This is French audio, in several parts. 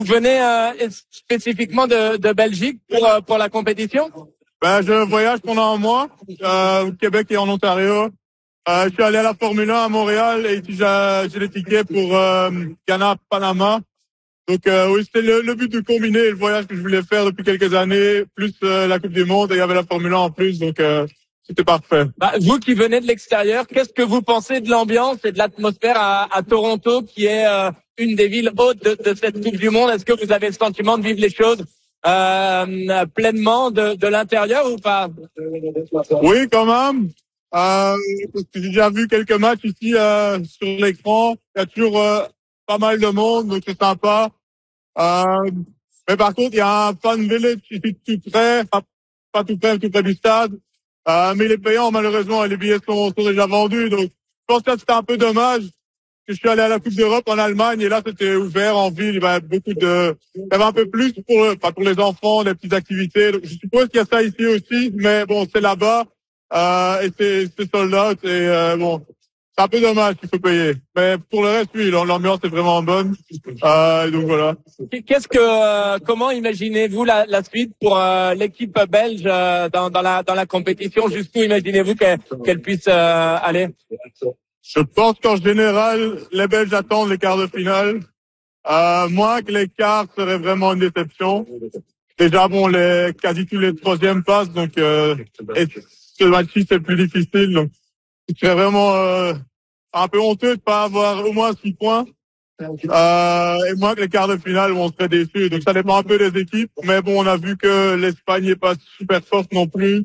Vous venez spécifiquement de Belgique pour la compétition? Je voyage pendant un mois au Québec et en Ontario. Je suis allé à la Formule 1 à Montréal et ici j'ai des tickets pour Ghana, Panama. Donc oui, c'était le but de combiner le voyage que je voulais faire depuis quelques années, plus la Coupe du Monde, et il y avait la Formule 1 en plus, donc c'était parfait. Vous qui venez de l'extérieur, qu'est-ce que vous pensez de l'ambiance et de l'atmosphère à Toronto, qui est une des villes hautes de cette Coupe du Monde? Est-ce que vous avez le sentiment de vivre les choses pleinement de l'intérieur ou pas? Oui, quand même. Parce que j'ai déjà vu quelques matchs ici sur l'écran. Il y a toujours pas mal de monde, donc c'est sympa. Mais par contre, il y a un fan village ici tout près, pas tout près du stade. Mais il est payant, malheureusement, et les billets sont déjà vendus. Donc, je pense que c'était un peu dommage que je suis allé à la Coupe d'Europe en Allemagne et là, c'était ouvert en ville. Il y avait il y avait un peu plus pour les enfants, des petites activités. Donc, je suppose qu'il y a ça ici aussi, mais bon, c'est là-bas, et c'est sold out et bon. C'est un peu dommage qu'il faut payer. Mais pour le reste, oui, l'ambiance est vraiment bonne. Donc voilà. Comment imaginez-vous la suite pour l'équipe belge dans la compétition? Jusqu'où imaginez-vous qu'elle puisse aller? Je pense qu'en général, les Belges attendent les quarts de finale. Moi, que les quarts seraient vraiment une déception. Déjà, bon, quasi tous les troisièmes passent, donc et ce match-ci, c'est plus difficile. Donc, ce serait vraiment un peu honteux de pas avoir au moins 6 points. Et moi, que les quarts de finale, on serait déçus. Donc, ça dépend un peu des équipes. Mais bon, on a vu que l'Espagne n'est pas super forte non plus.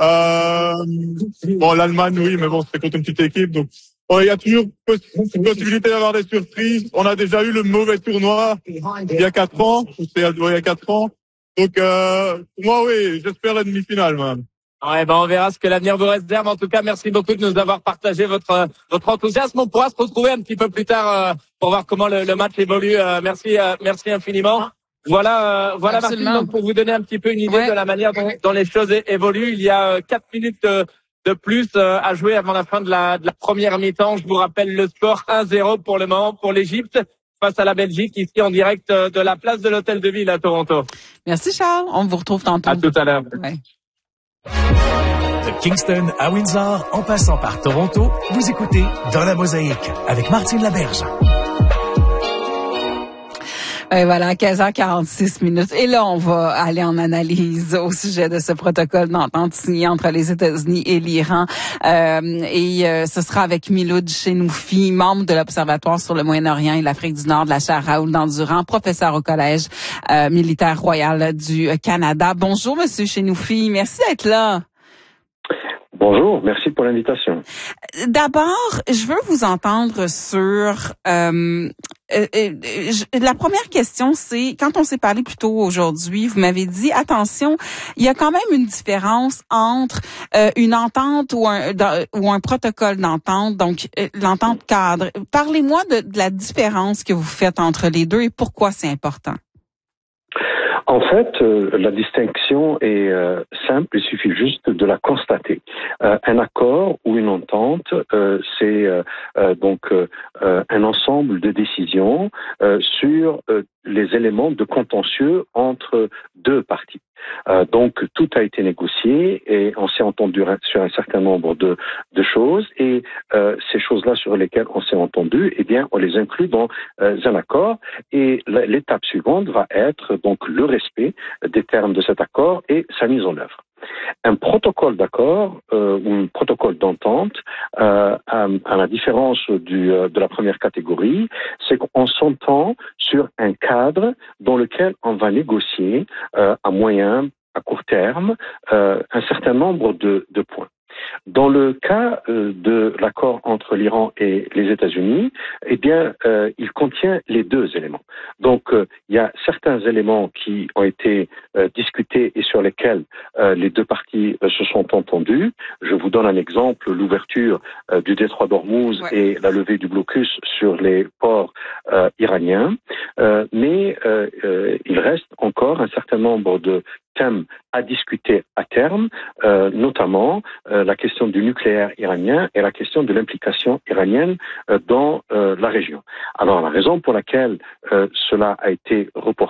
Bon, l'Allemagne, oui, mais bon, c'est contre une petite équipe. Donc, bon, il y a toujours possibilité d'avoir des surprises. On a déjà eu le mauvais tournoi il y a 4 ans. C'était il y a 4 ans. Donc, moi, oui, j'espère la demi-finale, même. Ouais, on verra ce que l'avenir vous réserve. En tout cas, merci beaucoup de nous avoir partagé votre enthousiasme. On pourra se retrouver un petit peu plus tard pour voir comment le match évolue. Merci infiniment. Voilà, Martine, donc pour vous donner un petit peu une idée de la manière dont les choses évoluent. Il y a 4 minutes de plus à jouer avant la fin de la première mi-temps. Je vous rappelle le score 1-0 pour le moment pour l'Égypte face à la Belgique, ici en direct de la place de l'Hôtel de Ville à Toronto. Merci Charles, on vous retrouve tantôt. À tout à l'heure. Ouais. De Kingston à Windsor, en passant par Toronto, vous écoutez Dans la Mosaïque avec Martine Laberge. Voilà, 15h46. Et là, on va aller en analyse au sujet de ce protocole d'entente signé entre les États-Unis et l'Iran. Ce sera avec Miloud Chenoufi, membre de l'Observatoire sur le Moyen-Orient et l'Afrique du Nord de la chaire Raoul Dandurand, professeur au Collège militaire royal du Canada. Bonjour, Monsieur Chenoufi. Merci d'être là. Bonjour, merci pour l'invitation. D'abord, je veux vous entendre sur la première question, c'est quand on s'est parlé plus tôt aujourd'hui, vous m'avez dit attention, il y a quand même une différence entre une entente ou un protocole d'entente, donc l'entente cadre. Parlez-moi de la différence que vous faites entre les deux et pourquoi c'est important. En fait, la distinction est simple, il suffit juste de la constater. Un accord ou une entente, c'est donc un ensemble de décisions sur les éléments de contentieux entre deux parties. Donc tout a été négocié et on s'est entendu sur un certain nombre de choses et ces choses-là sur lesquelles on s'est entendu, eh bien on les inclut dans un accord et l'étape suivante va être donc le respect des termes de cet accord et sa mise en œuvre. Un protocole d'accord ou un protocole d'entente, à la différence de la première catégorie, c'est qu'on s'entend sur un cadre dans lequel on va négocier à moyen, à court terme, un certain nombre de points. Dans le cas de l'accord entre l'Iran et les États-Unis, eh bien, il contient les deux éléments. Donc, il y a certains éléments qui ont été discutés et sur lesquels les deux parties se sont entendues. Je vous donne un exemple, l'ouverture du détroit d'Ormuz et la levée du blocus sur les ports iraniens. Mais il reste encore un certain nombre de thèmes à discuter à terme, notamment la question du nucléaire iranien et la question de l'implication iranienne dans la région. Alors la raison pour laquelle cela a été reporté